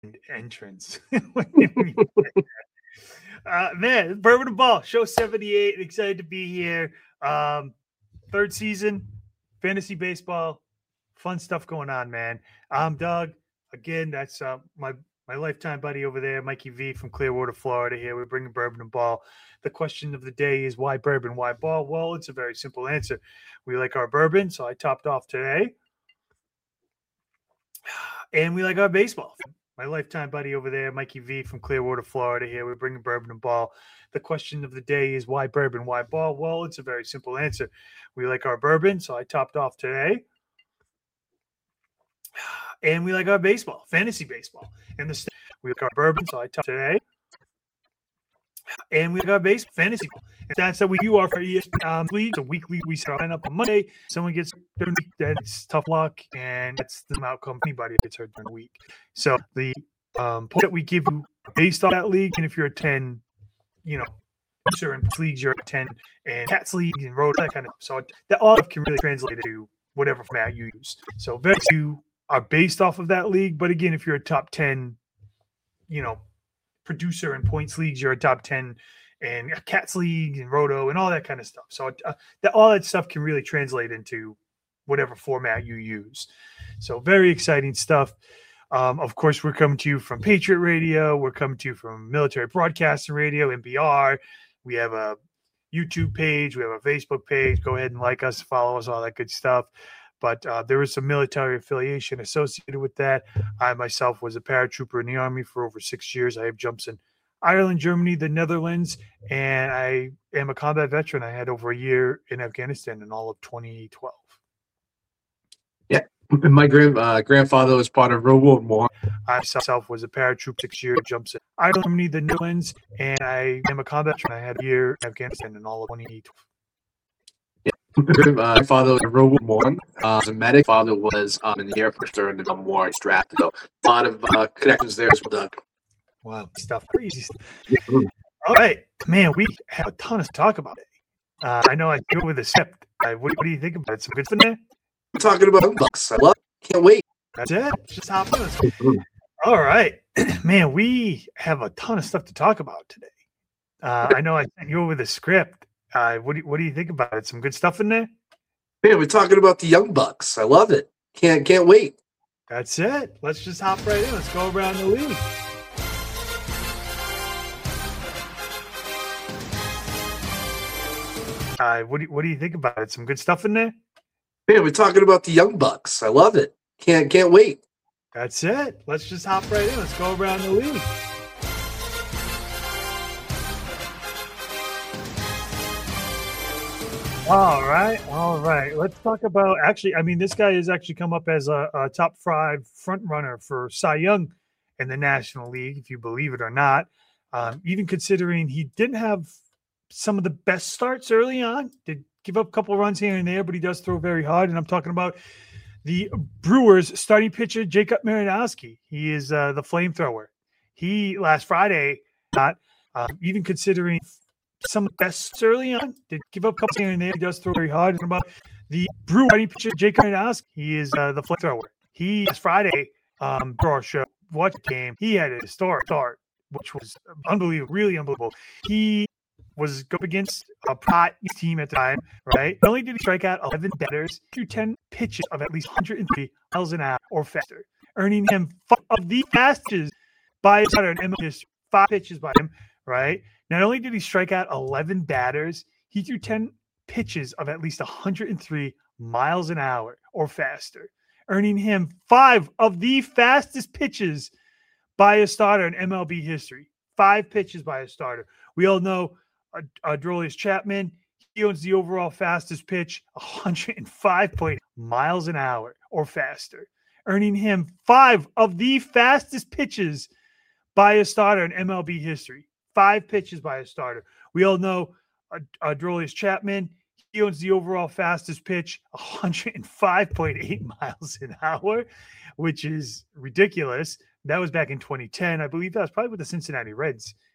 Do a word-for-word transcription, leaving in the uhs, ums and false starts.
entrance. uh, man, Bourbon and Ball, show seventy-eight. Excited to be here. Um, third season, fantasy baseball, fun stuff going on, man. I'm Doug. Again, that's uh, my my lifetime buddy over there, Mikey V from Clearwater, Florida. Here we're bringing Bourbon and Ball. The question of the day is why bourbon, why ball? Well, it's a very simple answer. We like our bourbon, so I topped off today. And we like our baseball. My lifetime buddy over there, Mikey V from Clearwater, Florida. Here we're bringing Bourbon and Ball. The question of the day is why bourbon, why ball? Well, it's a very simple answer. We like our bourbon, so I topped off today. And we like our baseball, fantasy baseball. And the we like our bourbon, so I topped today. And we like our base fantasy. And that's how we do our E S P N um, league. So weekly, we start up on Monday. Someone gets hurt, that's tough luck, and that's the outcome. Anybody gets hurt during the week. So the um, point that we give you based on that league, and if you're a ten, you know, sure, in leagues you're a ten, and Cats league and road that kind of. So that all can really translate to whatever format you use. So very few are based off of that league, but again, if you're a top ten, you know, producer and points leagues, you're a top ten, and Cats league and Roto and all that kind of stuff. So uh, that all that stuff can really translate into whatever format you use. So very exciting stuff. Um, of course, we're coming to you from Patriot Radio. We're coming to you from Military Broadcasting Radio, M B R. We have a YouTube page. We have a Facebook page. Go ahead and like us, follow us, all that good stuff. But uh, there is some military affiliation associated with that. I myself was a paratrooper in the Army for over six years. I have jumps in Ireland, Germany, the Netherlands, and I am a combat veteran. I had over a year in Afghanistan in all of twenty twelve. Yeah, my grand, uh, grandfather was part of World War One. I myself was a paratrooper, six years, jumps in Ireland, Germany, the Netherlands, and I am a combat veteran. I had a year in Afghanistan in all of twenty twelve. My father was in World War One. Uh, as a medic, father was um, in the Air Force during the Vietnam War. He's drafted. So a lot of uh, connections there as well, Doug. Wow, stuff, crazy stuff. All right, man, we have a ton of talk about it. Uh, I know I go with a script. Uh, what, what do you think about it? Some good stuff in there? We're talking about Young Bucks. I love it. Can't wait. That's it. Just hop in. Let's go. All right, man, we have a ton of stuff to talk about today. Uh, I know I sent you over the script. Uh, what do you, what do you think about it? Some good stuff in there? Man, we're talking about the Young Bucks. I love it. Can't can't wait. That's it. Let's just hop right in. Let's go around the league. Uh, what do you, what do you think about it? Some good stuff in there? Man, we're talking about the Young Bucks. I love it. Can't can't wait. That's it. Let's just hop right in. Let's go around the league. All right, all right. Let's talk about actually. I mean, this guy has actually come up as a, a top five front runner for Cy Young in the National League, if you believe it or not. Um, even considering he didn't have some of the best starts early on, did give up a couple runs here and there, but he does throw very hard. And I'm talking about the Brewers starting pitcher Jacob Marinowski. He is uh, the flamethrower. He last Friday, not uh, even considering some of the best early on, did give up a couple here and there. He does throw very hard. And about the Brewer starting pitcher Jacob Marinowski. He is uh, the flamethrower. He last Friday, um, for our show, watch the game. He had a historic start, which was unbelievable, really unbelievable. He was up against a Pratt team at the time, right? Not only did he strike out eleven batters, he threw ten pitches of at least one hundred three miles an hour or faster, earning him five of the fastest by a starter in M L B history. Five pitches by him, right? Not only did he strike out eleven batters, he threw ten pitches of at least one hundred three miles an hour or faster, earning him five of the fastest pitches by a starter in M L B history. Five pitches by a starter. We all know uh, Aroldis Chapman, he owns the overall fastest pitch, one hundred five point eight miles an hour or faster, earning him five of the fastest pitches by a starter in M L B history. Five pitches by a starter. We all know uh, Aroldis Chapman, he owns the overall fastest pitch, one hundred five point eight miles an hour, which is ridiculous. That was back in twenty ten. I believe that was probably with the Cincinnati Reds